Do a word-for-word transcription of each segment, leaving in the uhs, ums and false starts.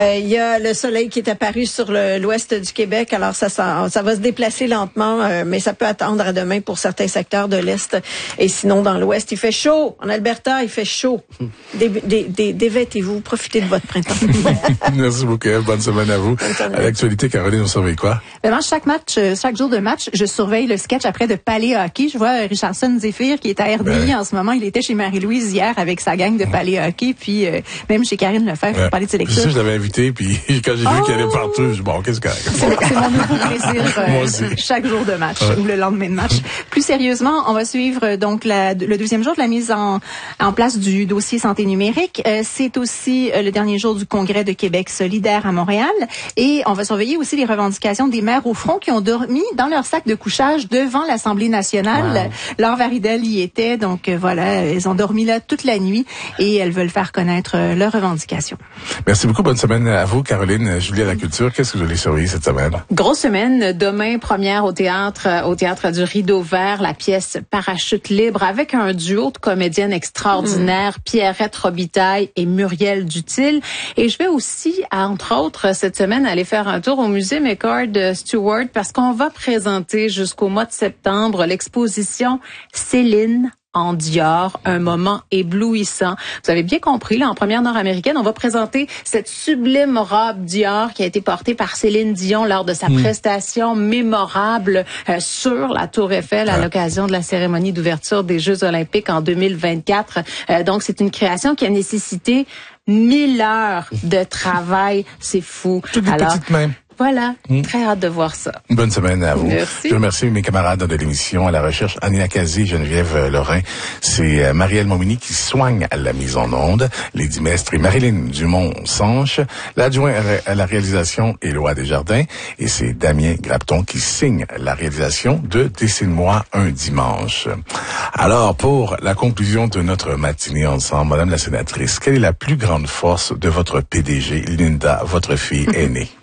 Euh, il y a le soleil qui est apparu sur le, l'ouest du Québec, alors ça, ça, ça va se déplacer lentement, euh, mais ça peut attendre à demain pour certains secteurs de l'est. Et sinon, dans l'ouest, il fait chaud. En Alberta, il fait chaud. Dé, dé, dé, dévêtez-vous, profitez de votre printemps. Merci beaucoup, bonne semaine à vous. Semaine. À l'actualité, Caroline, on surveille quoi? Ben, chaque match, chaque jour de match, je surveille le sketch après de Palais Hockey. Je vois Richardson Zephyr qui est à R D I ben. en ce moment. Il était chez Marie-Louise hier avec sa gang de Palais Hockey, puis euh, même chez Karine Lefebvre pour ouais. parler de ses lectures. Je sais, je l'avais invité, puis quand j'ai oh! vu qu'il allait partout, je dis bon, qu'est-ce que c'est? C'est mon nouveau plaisir euh, chaque jour de match ouais. ou le lendemain de match. Plus sérieusement, on va suivre donc la, le deuxième jour de la mise en, en place du dossier santé numérique. Euh, c'est aussi euh, le dernier jour du Congrès de Québec solidaire à Montréal. Et on va surveiller aussi les revendications des maires au front qui ont dormi dans leur sac de couchage devant l'Assemblée nationale. Wow. Laure Varidel y était, donc euh, voilà, elles ont dormi là toute la nuit et elles veulent faire connaître euh, leurs revendications. Merci beaucoup, bonne semaine à vous, Caroline. Julie à la culture, qu'est-ce que vous allez surveiller cette semaine? Grosse semaine, demain, première au théâtre, au théâtre du Rideau Vert, la pièce Parachute libre avec un duo de comédiennes extraordinaires, mmh. Pierrette Robitaille et Muriel Dutil. Et je vais aussi, entre autres, cette semaine, aller faire un tour au musée McCord Stewart parce qu'on va présenter jusqu'au mois de septembre l'exposition Céline en Dior, un moment éblouissant. Vous avez bien compris, là, en première nord-américaine, on va présenter cette sublime robe Dior qui a été portée par Céline Dion lors de sa mmh. prestation mémorable euh, sur la Tour Eiffel à ouais. l'occasion de la cérémonie d'ouverture des Jeux olympiques en deux mille vingt-quatre. Euh, donc, c'est une création qui a nécessité mille heures de travail. C'est fou. Toutes des petites mains. Voilà, mmh. très hâte de voir ça. Une bonne semaine à vous. Merci. Je remercie mes camarades de l'émission à la recherche, Annie Akazi, Geneviève Lorrain. C'est Marielle Momini qui soigne à la mise en onde, Lady Mestre et Marilyn Dumont-Sanche. L'adjoint à la réalisation, Éloi Desjardins. Et c'est Damien Grapton qui signe la réalisation de Dessine-moi un dimanche. Alors, pour la conclusion de notre matinée ensemble, Madame la sénatrice, quelle est la plus grande force de votre P D G, Linda, votre fille aînée?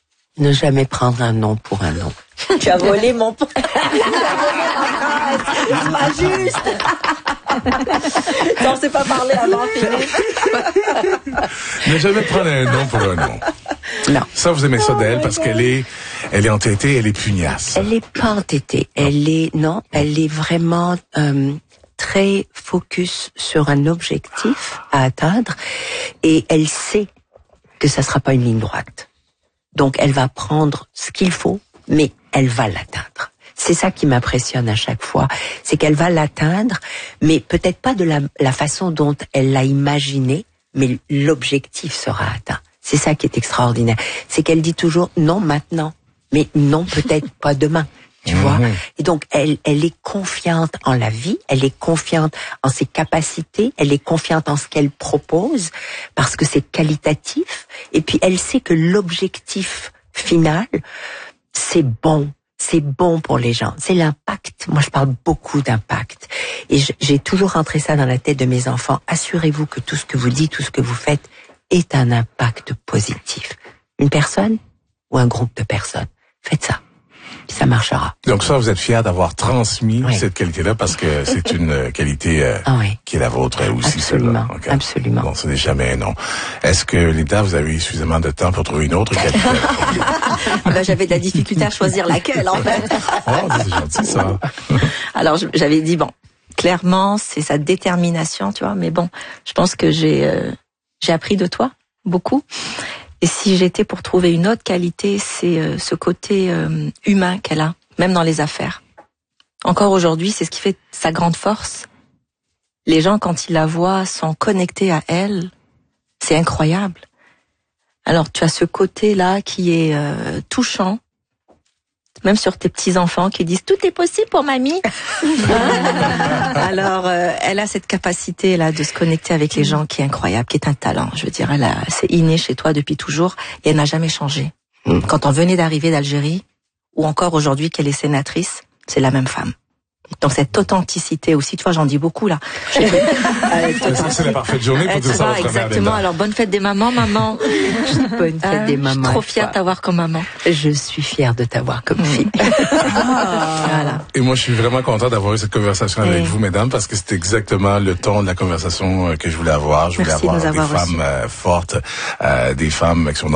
Ne jamais prendre un nom pour un nom. Tu as volé mon point. C'est pas juste. On ne s'est pas parlé avant, Philippe. Ne jamais prendre un nom pour un nom. Non. Ça, vous aimez ça oh d'elle parce God. qu'elle est, elle est entêtée, elle est pugnace. Elle est pas entêtée. Elle est, non, elle est vraiment, euh, très focus sur un objectif à atteindre et elle sait que ça sera pas une ligne droite. Donc, elle va prendre ce qu'il faut, mais elle va l'atteindre. C'est ça qui m'impressionne à chaque fois. C'est qu'elle va l'atteindre, mais peut-être pas de la, la façon dont elle l'a imaginé, mais l'objectif sera atteint. C'est ça qui est extraordinaire. C'est qu'elle dit toujours non maintenant, mais non peut-être pas demain. Tu mmh. vois? Et donc, elle, elle est confiante en la vie, elle est confiante en ses capacités, elle est confiante en ce qu'elle propose, parce que c'est qualitatif. Et puis, elle sait que l'objectif final, c'est bon. C'est bon pour les gens. C'est l'impact. Moi, je parle beaucoup d'impact. Et j'ai toujours rentré ça dans la tête de mes enfants. Assurez-vous que tout ce que vous dites, tout ce que vous faites, est un impact positif. Une personne ou un groupe de personnes. Faites ça. Ça marchera. Donc ça, vous êtes fiers d'avoir transmis oui. cette qualité-là parce que c'est une qualité euh, ah oui. qui est la vôtre aussi. Absolument, okay. absolument. Bon, ce n'est jamais un non. Est-ce que, Linda, vous avez eu suffisamment de temps pour trouver une autre qualité? Ben, j'avais de la difficulté à choisir laquelle, en fait. Oh, c'est gentil, ça. Alors, j'avais dit, bon, clairement, c'est sa détermination, tu vois, mais bon, je pense que j'ai euh, j'ai appris de toi, beaucoup. Et si j'étais pour trouver une autre qualité, c'est euh, ce côté euh, humain qu'elle a, même dans les affaires. Encore aujourd'hui, c'est ce qui fait sa grande force. Les gens, quand ils la voient, sont connectés à elle. C'est incroyable. Alors, tu as ce côté-là qui est euh, touchant, même sur tes petits-enfants qui disent « Tout est possible pour mamie !» Alors, euh, elle a cette capacité-là de se connecter avec les gens qui est incroyable, qui est un talent. Je veux dire, elle a, c'est inné chez toi depuis toujours et elle n'a jamais changé. Mmh. Quand on venait d'arriver d'Algérie, ou encore aujourd'hui qu'elle est sénatrice, c'est la même femme. Donc cette authenticité aussi, tu vois, j'en dis beaucoup là. euh, c'est la parfaite journée pour euh, tout ça. Exactement. Alors bonne fête des mamans, maman. Bonne fête euh, des mamans. Je suis trop fière de t'avoir comme maman. Je suis fière de t'avoir comme fille. Ah. Voilà. Et moi, je suis vraiment content d'avoir eu cette conversation avec Et... vous, mesdames, parce que c'était exactement le ton de la conversation que je voulais avoir. Je voulais Merci avoir, de nous avoir des femmes euh, fortes, euh, des femmes qui sont